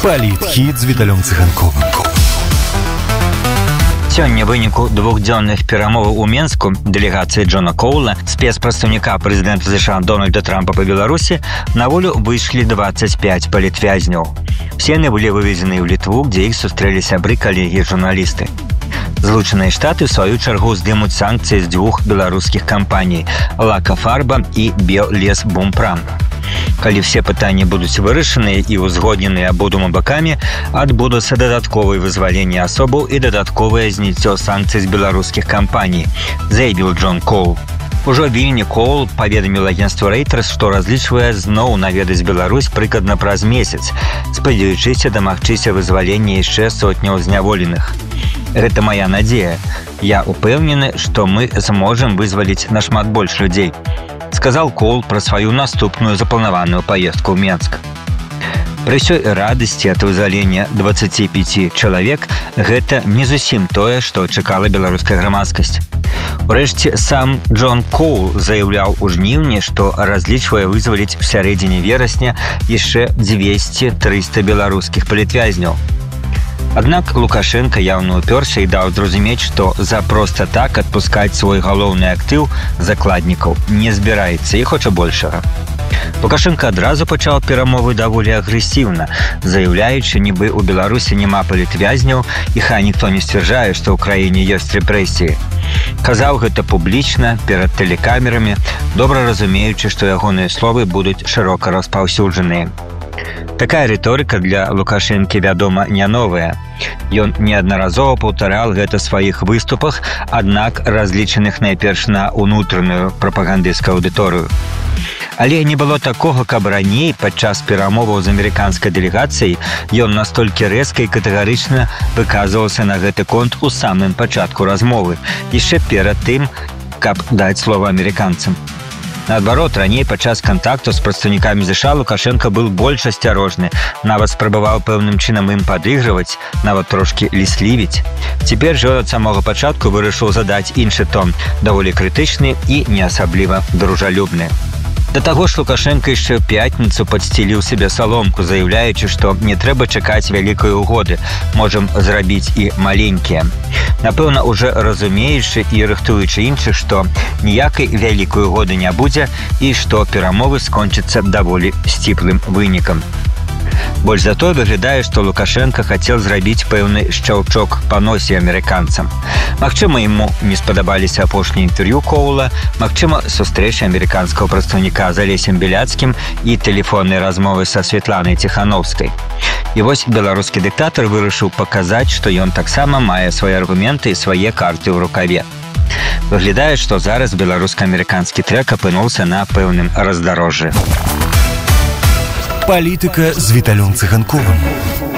Палітхід з Віталем Цыганковым. Сёння выніку двухдзённых перамоваў у Менску дэлегацыі Джона Коула, спецпрадстаўніка прэзідэнта США Дональда Трампа па Беларусі, на волю выйшлі 25 палітвязняў. Все яны былі вывезены ў Літву, дзе іх сустрэлі сябры, калегі і журналісты. Злучаныя Штаты, в сваю чаргу, здымуць санкцыі з двух беларускіх кампаній – Лакафарба і Беллесбумпрам. Калі все пытанні будуць вырашаныя і ўзгодненыя абодвума бакамі, адбудуцца дадатковыя вызваленні асобаў і дадатковае зніццё санкцый з беларускіх кампаній, заявіў Джон Коул. Ужо Вільні Коул паведаміў агенцтву Reuters, што разлічвае зноў наведаць Беларусь прыкладна праз месяц, спадзяючыся дамагчыся вызвалення яшчэ сотняў зняволеных. Гэта моя надзея. Я упэўнены, што мы зможам вызваліць нашмат больш людзей, сказал Коул пра сваю наступную запланаваную паездку ў Менск. Пры ўсёй радасці ад вызвалення 25 чалавек гэта не зусім тое, што чакала беларуская грамадскасць. Урэшце, сам Джон Коул заяўляў у жніўні, што разлічвае вызваліць у сярэдзіне верасня яшчэ 200-300 беларускіх палітвязняў. Аднак Лукашенко яўна ўпёрся і даў зразумець, што за проста так адпускаць свой галоўны актыў закладнікаў не збіраецца і хоча большага. Лукашенко адразу пачаў перамовы даволі агрэсіўна, заяўляючы, нібы ў Беларусі няма палітвязняў і хай ніхто не сцвярджае, што ў краіне ёсць рэпрэсіі. Казаў гэта публічна, перад тэлекамерамі, добра разумеючы, што ягоныя словы будуць шырока распаўсюджаныя. Такая рыторыка для Лукашэнкі, вядома, не новая. Ён неаднаразова паўтараў гэта ў сваіх выступах, аднак разлічаных найперш на ўнутраную прапагандысцкую аўдыторыю. Але не было такога, каб раней, падчас перамоваў з амерыканскай дэлегацыяй, ён настолькі рэзка і катэгарычна выказваўся на гэты конт у самым пачатку размовы, яшчэ перад тым, каб даць слова амерыканцам. Наадварот, раней падчас кантакту з прадстаўнікамі ЗША Лукашенко быў больш асцярожны, нават спрабаваў пэўным чынам ім падыгрываць, нават трошкі ліслівіць. Цяпер жа ад самога пачатку вырашыў задаць іншы тон, даволі крытычны і не асабліва дружалюбны. Да таго ж Лукашенко яшчэ ў пятніцу падсціліў сябе саломку, заяўляючы, што не трэба чакаць вялікай угоды, можам зрабіць і маленькія. Напэўна, уже разумеючы і рыхтуючы іншых, што ніякай вялікай угоды не будзе і што перамовы скончацца даволі сціплым вынікам. Больш за тое выглядае, што Лукашенко хацеў зрабіць пэўны шчаўчок па носе амерыканцам. Магчыма, яму не спадабаліся апошнія інтэрв'ю Коула, магчыма, сустрэча амерыканскага прадстаўніка з Алесем Беляцкім і тэлефоннай размовы са Светланай Ціхановскай. І вось беларускі дыктатар вырашыў паказаць, што ён таксама мае свае аргументы і свае карты ў рукаве. Выглядае, што зараз беларуска-амерыканскі трэк апынуўся на пэўным раздарожжы. Палітыка з Віталем Цыганковым.